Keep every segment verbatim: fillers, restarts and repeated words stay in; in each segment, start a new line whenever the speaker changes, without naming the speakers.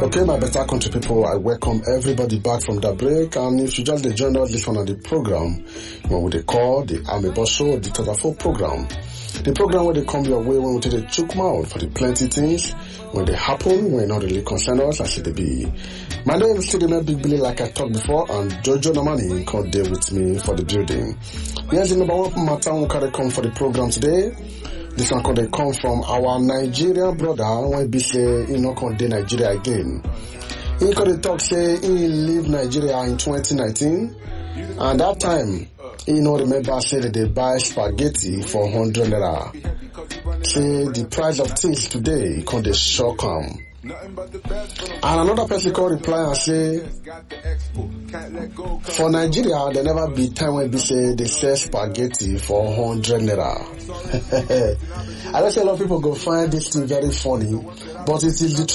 Okay, my better country people, I welcome everybody back from the break. And if you just joined us this one on the program, what would they call the Amebo Show, the Tadafo program. The program where they come your way when we take the chook mouth for the plenty things, when they happen, when not really concern us, as it be. My name is Sidime Big Billy, like I talked before, and Jojo Namani come there with me for the building. Here's the number one matter who can come for the program today. This one could come from our Nigerian brother when he say he not come to Nigeria again. He could talk say he leave Nigeria in twenty nineteen, and that time he not remember say that they buy spaghetti for one hundred naira. Say the price of things today he can't shock him. And another person could reply and say, for Nigeria, there never be time when they say they sell spaghetti for one hundred naira. I don't say a lot of people go find this thing very funny, but it is the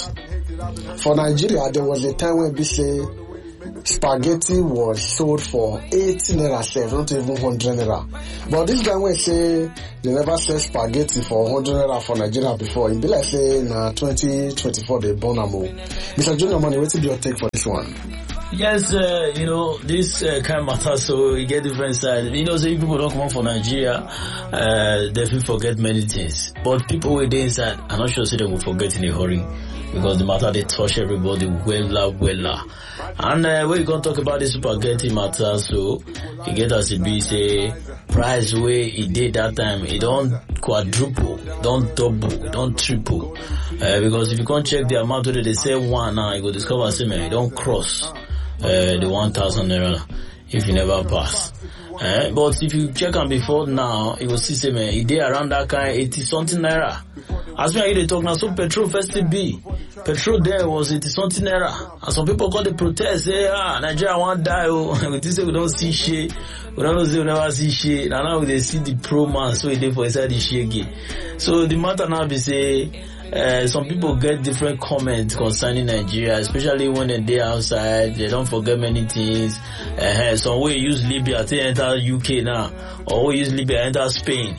truth. For Nigeria, there was a time when they say spaghetti was sold for eighty naira, self, not even one hundred naira. But this guy will say they never sell spaghetti for one hundred naira for Nigeria before. It be like say na twenty twenty-four they born am. Mister Junior Money, what is your take for this one?
Yes, uh, you know, this uh, kind of matter, so you get different sides. You know, so if people don't come out for Nigeria, uh, they will forget many things. But people were there inside, I'm not sure so they will forget in a hurry. Because the matter, they touch everybody well, well. And uh, when you gonna talk about this spaghetti matter, so you get as it be, say, price where it did that time, it don't quadruple, don't double, don't triple. Uh, because if you can't check the amount where they say one now, you go discover, say, man, it don't cross. Uh, the one thousand naira if you never pass. Uh, but if you check on before now, you will see, say, man, it did around that kind eighty something naira. As me, they talk now, so petrol first to be. Petrol there was eighty something naira. And some people got the protest, say, ah, Nigeria won't die, oh. We say we don't see shit. We don't say we never see shit. And now they see the pro man, so they for inside the shit again. So the matter now be say, Uh, some people get different comments concerning Nigeria, especially when they're outside. They don't forget many things. Uh, some will use Libya to enter U K now, or will use Libya to enter Spain.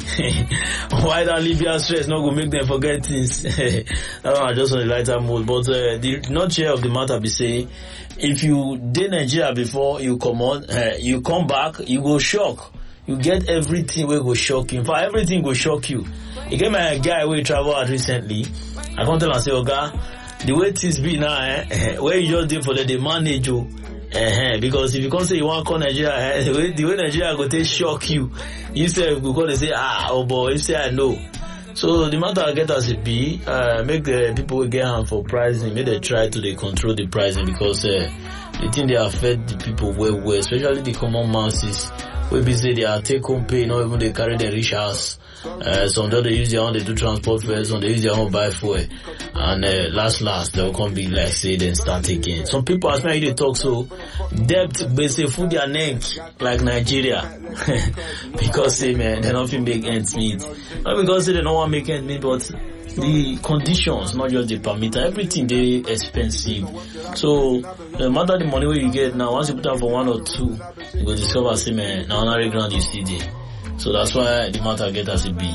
Why that Libya stress not going to make them forget things? That one just on the lighter mood. But uh, the nutshell of the matter be say, if you did Nigeria before you come on, uh, you come back, you go shock. You get everything will go shock you. In fact, everything will shock you. You get my guy who travel out recently. I come tell him, say, Oga, the way things be now, eh, where you just did for the, the manage you. Uh-huh, because if you come say you want to call Nigeria, eh, the way, the way Nigeria go take shock you, you say, you go to say, ah, oh boy, you say, I know. So the matter I get as it be, uh, make the people get hand for pricing, make they try to they control the pricing because, uh, the thing they affect the people well, well, especially the common masses. We be say they are take home pay, not even they carry their rich house. Uh, some they use their own, they do transport fares, some they use their own buy fuel. And uh, last, last, they'll come be like, say, then start again. Some people ask me how they talk, so debt, they say, food their neck, like Nigeria. Because, say, man, they don't make ends meet. Not because say they don't want to make ends meet, but the conditions, not just the permit, everything they expensive. So no matter the money where you get now, once you put out for one or two, you go discover, say, man, now another ground you see there. So that's why the matter get as it be.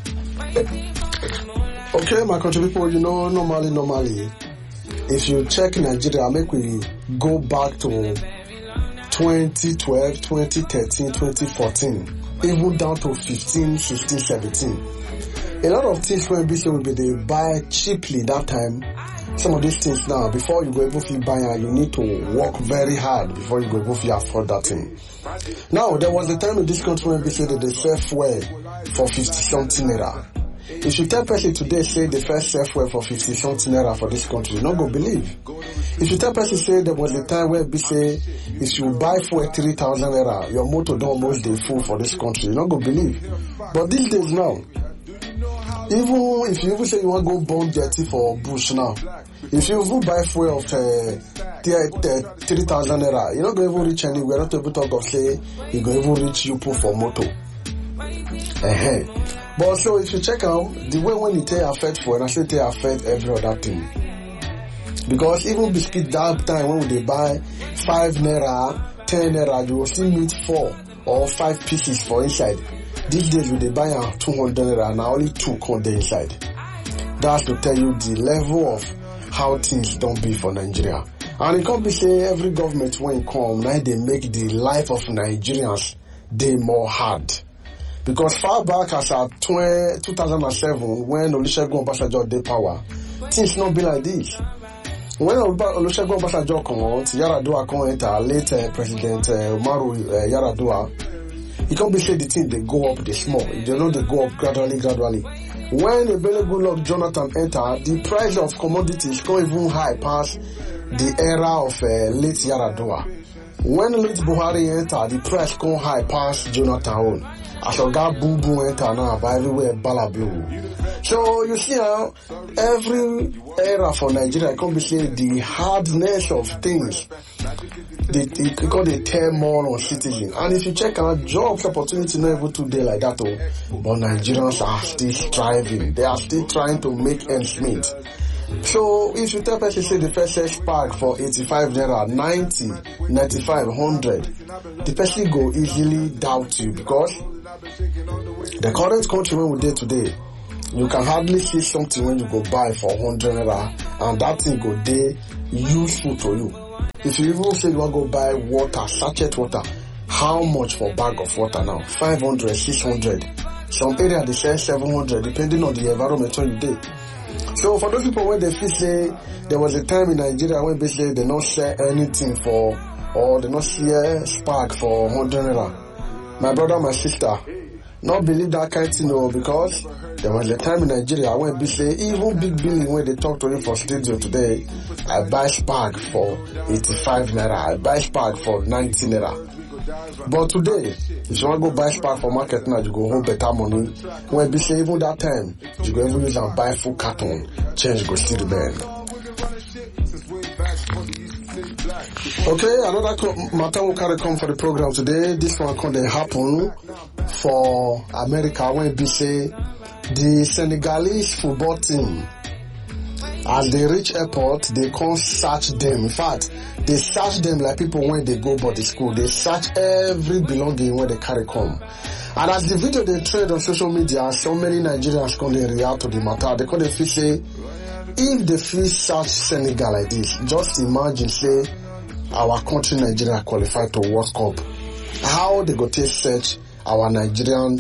Okay, my country people, you know, normally, normally, if you check Nigeria, make we go back to twenty twelve, twenty thirteen, twenty fourteen, even down to fifteen, sixteen, seventeen. A lot of things when B C will be they buy cheaply that time. Some of these things now, before you go able to buy, you need to work very hard before you go able to afford that thing. Now, there was a time in this country when B C that they sell fuel for fifty something naira. If you tell person today say the first sell fuel for fifty something naira for this country, you not go believe. If you tell person say there was a time where B say if you buy fuel three thousand naira, your motor don't almost dey full for this country, you not go believe. But these days now, even if you even say you want to go burn jetty for bush now, if you even buy fuel of uh, three thousand naira, you're not going to even reach anywhere. Not able to talk of say you're going to even reach you for motor. Uh-huh. But so if you check out the way when it affect fuel, I say it affect every other thing. Because even biscuit that time when they buy five naira, ten naira, you will still meet four or five pieces for inside. These days when they buy a two hundred naira, now only two come there inside. That's to tell you the level of how things don't be for Nigeria. And it can't be say every government when come, now they make the life of Nigerians day more hard. Because far back as at two thousand seven, when Olusegun Obasanjo dey power, things not be like this. When Olusegun Obasanjo come out, Yaradua come enter, late uh, President uh, Umaru uh, Yaradua, it can't be say the thing they go up, they small. They know they go up gradually, gradually. When Ebele Goodluck Jonathan enter, the price of commodities go even high past the era of uh, late Yaradua. When late Buhari enter, the price go high past Jonathan own. As a guy boom boom enter now, by everywhere balabu. So you see how every era for Nigeria can be saying the hardness of things. They, they, because they tell more on citizens. And if you check out jobs opportunity not able to day like that, oh, but Nigerians are still striving. They are still trying to make ends meet. So if you tell person say the first search pack for eighty-five naira, ninety, ninety-five, one hundred, the person go easily doubt you because the current country when we did today, you can hardly see something when you go buy for one hundred naira and that thing go day useful to you. If you even say you want to go buy water, sachet water, how much for a bag of water now? five hundred, six hundred. Some area they sell seven hundred depending on the environment where you did. So for those people when they feel say there was a time in Nigeria when basically they not sell anything for or they not sell spark for one hundred naira. My brother, my sister, not believe that kind of thing no, because there was a time in Nigeria when they say even big billing when they talk to him for studio today, I buy spark for eighty-five naira, I buy spark for ninety naira. But today, if you want to go buy spark for market now, you go home better money. When they say even that time, you go even use and buy full carton, change go still remain. Okay, another matter will carry come for the program today. This one can happen for America when they say the Senegalese football team, as they reach airport, they can't search them. In fact, they search them like people when they go body school. They search every belonging when they carry come. And as the video they trade on social media, so many Nigerians come they react to the matter. They come they feel say, if they feel search Senegal like this, just imagine say our country Nigeria qualified to World Cup. How they go take search our Nigerian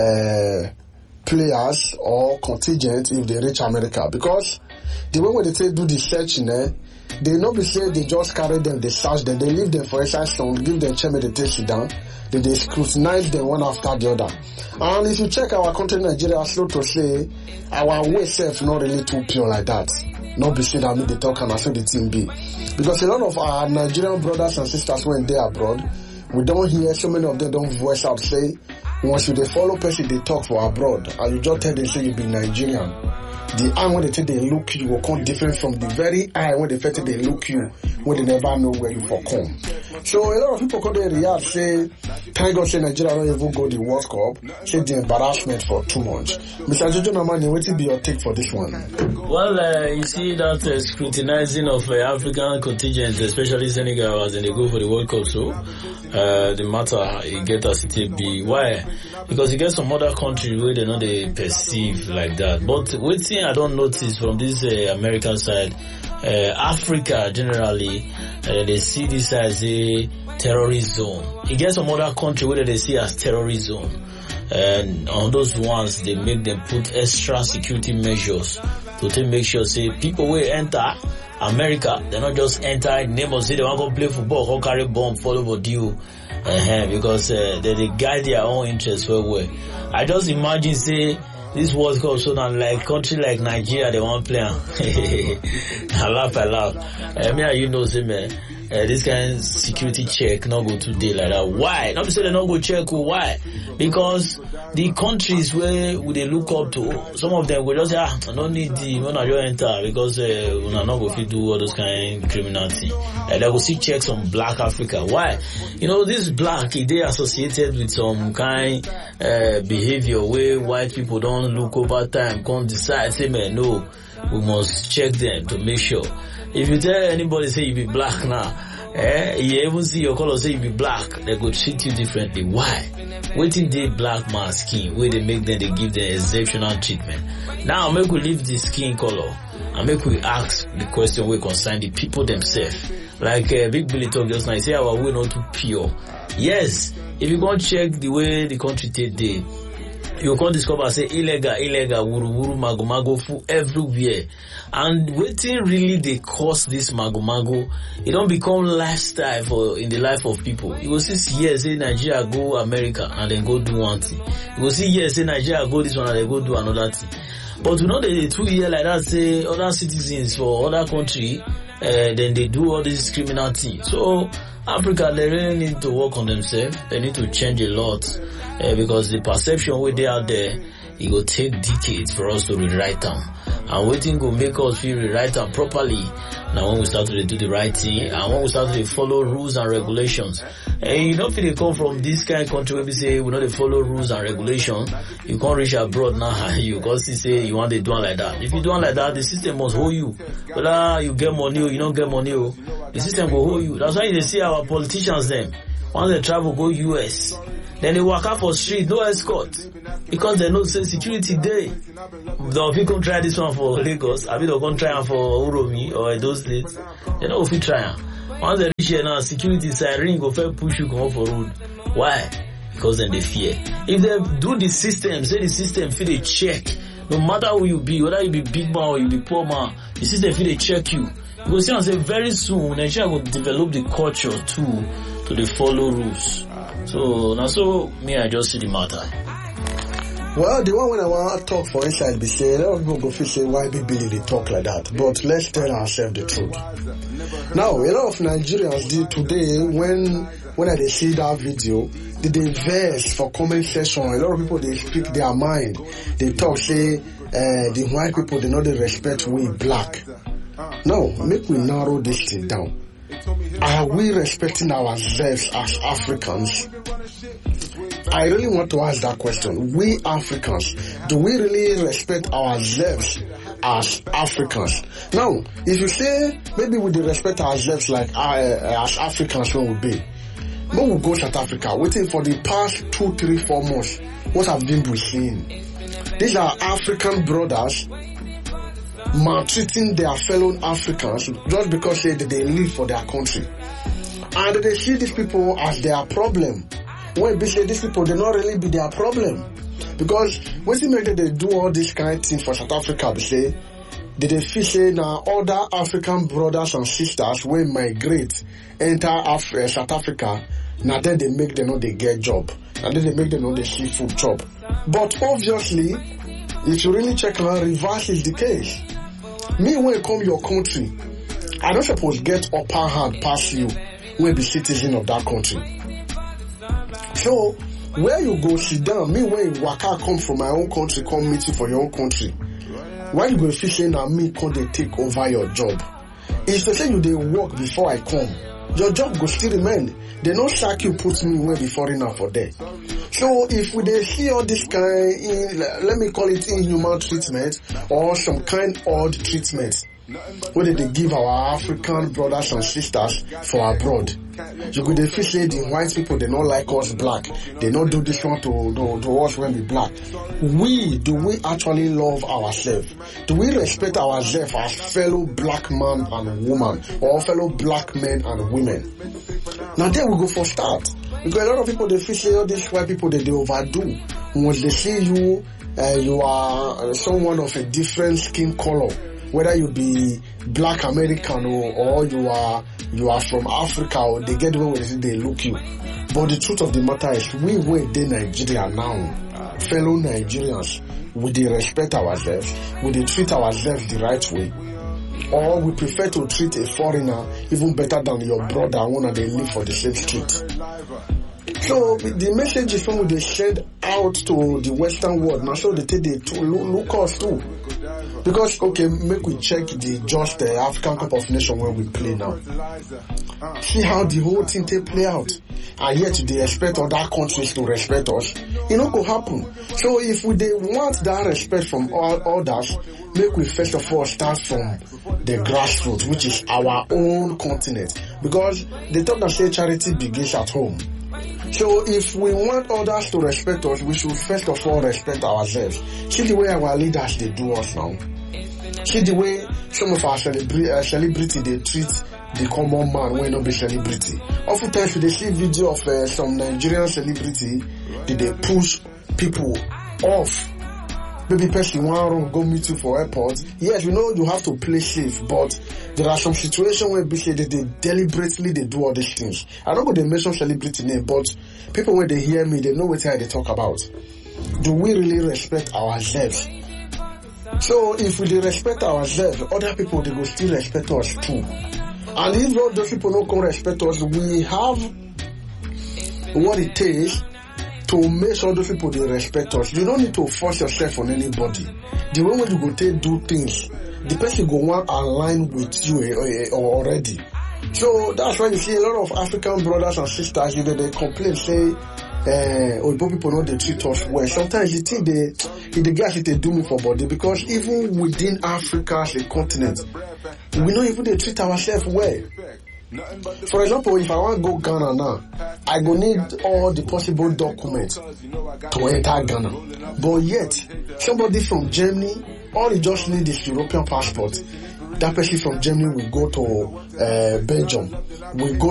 uh, players or contingent if they reach America? Because the way when they say do the searching, eh, they not be say they just carry them, they search them, they leave them for exercise song, give them chairman, they take it down, then they scrutinize them one after the other. And if you check our country Nigeria, slow to say our way self not really too pure like that. Not be say that me they talk and I say the team be. Because a lot of our Nigerian brothers and sisters when they abroad, we don't hear so many of them don't voice out say once you they follow person they talk for abroad and you just tell them say you be Nigerian. The eye when they say they look you will come different from the very eye when they say they look you when they never know where you for come. So a lot of people come there react say thank God say Nigeria don't even go the World Cup, say the embarrassment for too much. Mister Jojo Namani, what will be your take for this one?
Well, uh, you see that uh, scrutinizing of uh, African contingents, especially Senegal, as they go for the World Cup, so uh, the matter it get as it be. Why? Because you get some other countries where they know they perceive like that. But one thing I don't notice from this uh, American side, uh, Africa generally, uh, they see this as a terrorist zone. You get some other country where they see as terrorist zone. And on those ones, they make them put extra security measures to take make sure, say, people will enter America, they not just enter in the name of say they want to go play football, go carry bomb, follow the deal, uh-huh, because uh, they, they guide their own interests well, well. I just imagine, say, this World Cup, so now like country like Nigeria, they want play. I laugh, I laugh. I mean, you know, say, man, uh, this kind of security check not go today like that. Why? Not say they not go check. Why? Because the countries where they look up to, some of them will just say, ah, I don't need the when I just enter because uh, we are not going to do all those kind of criminality. Uh, they will see checks on Black Africa. Why? You know, this black, they associated with some kind uh, behavior where white people don't look over time, can't decide, say, man, no, we must check them to make sure. If you tell anybody say you be black now, eh, you even see your color say you be black, they go treat you differently. Why? waiting they black man skin, where they make them, they give them exceptional treatment. Now make we leave the skin color and make we ask the question we concern the people themselves. Like uh, Big Billy talk just now, he say our way not too pure. Yes, if you go check the way the country take day, you can discover say illegal, illegal, wuru wuru, mago mago, full everywhere. And waiting really they cause this mago mago, it don't become lifestyle for in the life of people. You will see yes, say Nigeria go America and then go do one thing. You will see yes, say Nigeria go this one and then go do another thing. But you know the two year like that say other citizens for other country, uh, then they do all this criminal thing. So Africa, they really need to work on themselves. They need to change a lot uh, because the perception way they out there, it will take decades for us to rewrite them. And waiting will make us feel rewrite them properly. Now when we start to do the right thing, and when we start to follow rules and regulations, and you don't feel they come from this kind of country where we say we know they follow rules and regulations, you can't reach abroad now, you can't say you want to do it like that. If you do it like that, the system must hold you. Whether you get money or you don't get money, the system will hold you. That's why you see our politicians them, once they travel go U S, then they walk out for street, no escort. Because they know say security day. Though if you can try this one for Lagos, I mean they can try it for Uromi or those states, they know if you try it. Once they reach here now, security side ring go fair push you come off for road. Why? Because then they fear. If they do the system, say the system feel they check, no matter who you be, whether you be big man or you be poor man, the system feel they check you. You will see and say very soon Nigeria will develop the culture too to the follow rules. So now so me I just see the matter.
Well, the one when I want to talk for inside be say, let us go go feel say why Big Billy they talk like that. But let's tell ourselves the truth. Now, a lot of Nigerians did today when when I they see that video, they they vex for comment section. A lot of people they speak their mind. They talk say uh, the white people they know they respect we black. Now, make we narrow this thing down. Are we respecting ourselves as Africans? I really want to ask that question. We Africans, do we really respect ourselves as Africans? Now, if you say maybe we do respect ourselves like uh, as Africans when we be, when we go to South Africa, waiting for the past two, three, four months, what have been we seeing? These are African brothers maltreating their fellow Africans just because they, they live for their country. And they see these people as their problem. When they say these people, they not really be their problem. Because when they make that they do all this kind of thing for South Africa, they say, they, they feel say now other African brothers and sisters will migrate, enter Af- uh, South Africa, now then they make them know they get job. And then they make them know they see food job. But obviously, if you really check now, reverse is the case. Me, when I come your country, I don't suppose get upper hand past you when be citizen of that country. So, where you go sit down, me when Waka come from my own country, come meet you for your own country. Why you go feel say now me come they take over your job? If they say you they work before I come, your job go still remain. They no sack you put me where be foreigner for there. So if we they see all this kind, in, let me call it inhuman treatment or some kind odd treatment, whether they give our African brothers and sisters for abroad, you could they feel say the white people they not like us black, they not do this one to, to, to us when we black. We do we actually love ourselves? Do we respect ourselves as fellow black man and woman or fellow black men and women? Now there we go for start. Because a lot of people they feel say all these white people they, they overdo. Once they see you, uh, you are someone of a different skin color, whether you be black American or, or you are you are from Africa, or they get the way they, they look you. But the truth of the matter is, we were in Nigeria now, fellow Nigerians, we they respect ourselves, we they treat ourselves the right way, or we prefer to treat a foreigner even better than your brother one and they live for the same street. So the message is when they send out to the Western world now, so they take the to look, look us too. Because okay, make we check the just the uh, African Cup of Nations when we play now. See how the whole thing take play out, and yet they expect other countries to respect us. It not go happen. So if we they want that respect from all others, make we first of all start from the grassroots, which is our own continent. Because they talk that say charity begins at home. So if we want others to respect us, we should first of all respect ourselves. See the way our leaders they do us now. See the way some of our celebra- uh, celebrity they treat the common man when not be celebrity. Oftentimes they see video of uh, some Nigerian celebrity that they push people off. Maybe person one wrong go meet you for airport. Yes, you know you have to play safe, but there are some situations where they say that they deliberately they do all these things. I don't go to mention celebrity name, but people when they hear me, they know what they talk about. Do we really respect ourselves? So if we respect ourselves, other people they will still respect us too. And if all those people don't come respect us, we have what it takes to make sure those people they respect us. You don't need to force yourself on anybody. The way when you go take do things, the person go want align with you uh, uh, already. So that's why you see a lot of African brothers and sisters, you know, they complain, say, uh, oh, people know they treat us well. Sometimes you think they, the guys they do me for body, because even within Africa as a continent, we know even they treat ourselves well. For example, if I want to go Ghana now, I go need all the possible documents to enter Ghana. But yet, somebody from Germany, all he just need is European passport. That person from Germany will go to uh, Belgium, will go